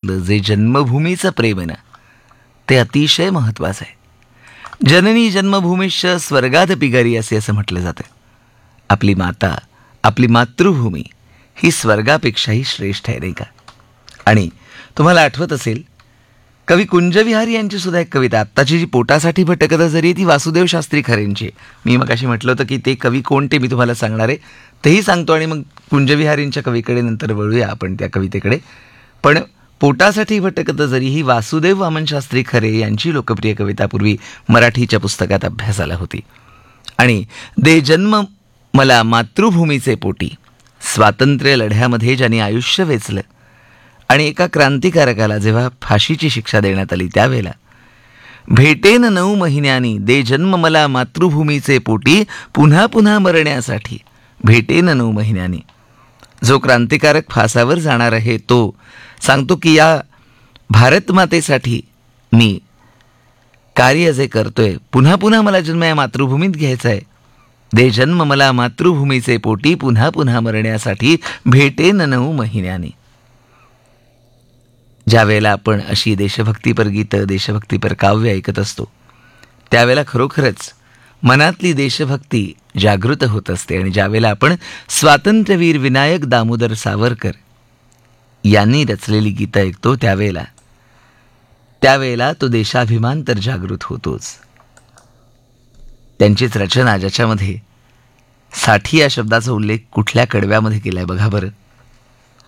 प्रेमातलं जे जन्मभूमीचं प्रेम आहे ना, ते अतिशय महत्त्वाचं आहे. जननी जन्मभूमीश्च स्वर्गात पिगारी असे असं म्हटलं जातं. आपली माता, आपली मातृभूमी ही स्वर्गापेक्षाही श्रेष्ठ आहे, नाही का? आणि तुम्हाला आठवत असेल, कवी कुंजविहारी यांची सुद्धा एक कविता, आत्ताची जी पोटासाठी भटकत जरी, ती वासुदेव शास्त्री खरेंची. मी मगाशी म्हटलं होतं की ते कवी कोणते मी तुम्हाला सांगणार आहे, तेही सांगतो आणि मग कुंजविहारींच्या कवीकडे नंतर वळूया आपण त्या कवितेकडे. पण पोटासाठी भटकत जरी ही वासुदेव वामन शास्त्री खरे यांची लोकप्रिय कविता पूर्वी मराठीच्या पुस्तकात अभ्यासाला होती. आणि दे जन्म मला मातृभूमीचे पोटी, स्वातंत्र्य लढ्यामध्ये ज्यांनी आयुष्य वेचलं आणि एका क्रांतिकारकाला जेव्हा फाशीची शिक्षा देण्यात आली त्यावेळेला, भेटेन 9 महिन्यांनी दे जन्म मला मातृभूमीचे पोटी, पुन्हा पुन्हा मरण्यासाठी भेटेन 9 महिन्यांनी. जो क्रांतिकारक फासावर जाणार आहे तो सांगतो की या भारतमातेसाठी मी कार्य जे करतोय, पुन्हा पुन्हा मला जन्म या मातृभूमीत घ्यायचा आहे. दे जन्म मला मातृभूमीचे पोटी, पुन्हा पुन्हा मरण्यासाठी भेटेन 9 महिन्यांनी. ज्या वेळेला आपण अशी देशभक्तीपर गीतं, देशभक्तीपर काव्य ऐकत असतो, त्यावेळेला खरोखरच मनातली देशभक्ती जागृत होत असते. आणि ज्यावेळेला आपण स्वातंत्र्यवीर विनायक दामोदर सावरकर यांनी रचलेली गीतं ऐकतो, त्यावेळेला तो देशाभिमान तर जागृत होतोच. त्यांचीच रचना ज्याच्यामध्ये साठी या शब्दाचा उल्लेख कुठल्या कडव्यामध्ये केलाय बघा बरं.